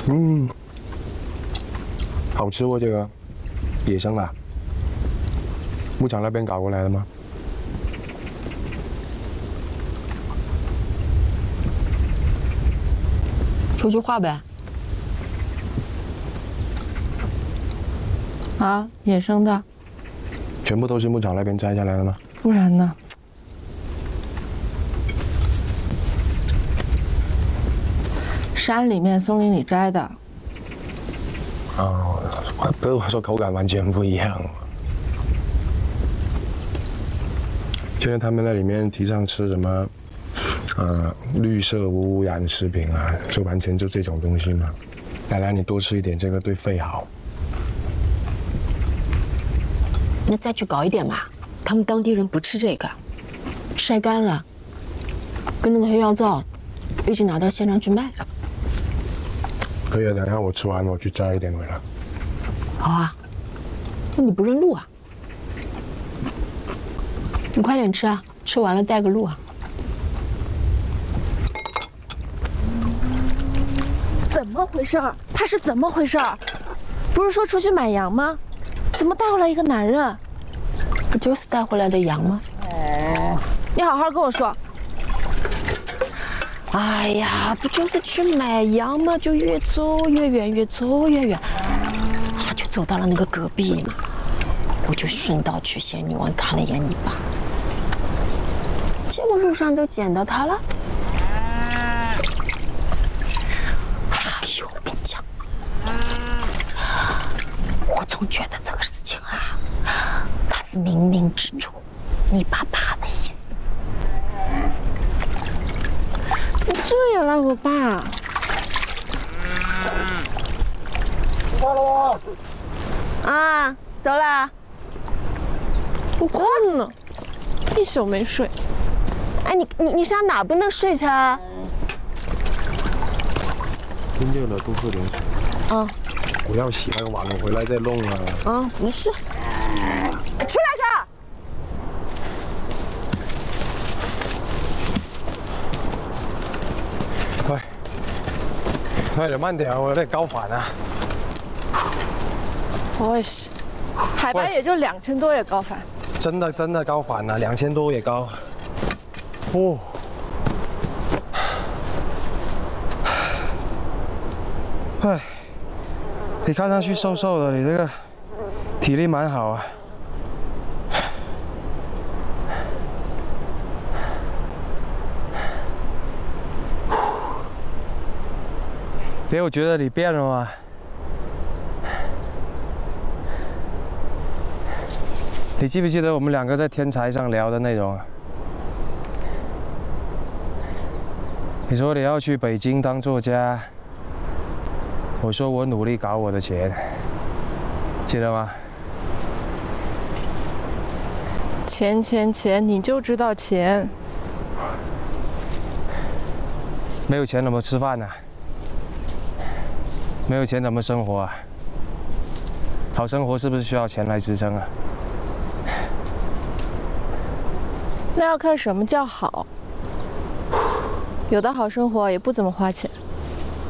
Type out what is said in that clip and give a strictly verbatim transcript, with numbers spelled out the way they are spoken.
嗯，好吃哦，这个野生的，牧场那边搞过来的吗？ 说句话呗。 啊，野生的， 全部都是牧场那边摘下来的吗？ 不然呢？山里面、松林里摘的。 哦，不是我说口感完全不一样。现在他们那里面提倡吃什么，呃，绿色无污染食品啊，就完全就这种东西嘛。奶奶，你多吃一点这个对肺好。 那再去搞一点嘛，他们当地人不吃这个，晒干了，跟那个黑药皂一起拿到县上去卖。 可以啊，等一下我吃完我去摘一点回来。 好啊，那你不认路啊？你快点吃啊，吃完了带个路啊。 怎么回事儿？他是怎么回事儿？不是说出去买羊吗？怎么带回来一个男人？ 不就是带回来的羊吗？ 你好好跟我说。 哎呀，不就是去买羊吗？就越走越远，越走越远，就走到了那个戈壁嘛。我就顺道去仙女湾看了一眼你爸，结果路上都捡到他了。哎呦，我跟你讲，我总觉得这个事情啊，他是冥冥之中你爸爸的意思。 你这也赖我爸？ 到了啊，走了。我困了，一宿没睡。哎，你你你上哪不能睡去啊？ 天热了，多喝点水。 啊。 我要洗那个碗，我回来再弄啊。 啊，没事。出来去！ 喂，快點慢點，我有點高反啊！ 我也是，海拔也就两千多也高反。 真的真的高反啊，两千多也高。哦。哎，你看上去瘦瘦的，你这个体力蛮好啊。没有觉得你变了吗？你记不记得我们两个在天台上聊的内容啊？你说你要去北京当作家，我说我努力搞我的钱，记得吗？ 钱钱钱，你就知道钱。 没有钱怎么吃饭呢、啊？没有钱怎么生活啊？好生活是不是需要钱来支撑啊？ 那要看什么叫好。有的好生活也不怎么花钱。